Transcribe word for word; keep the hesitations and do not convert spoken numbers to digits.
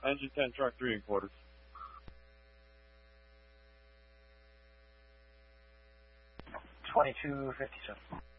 Engine ten, truck three and quarters. twenty-two fifty-seven.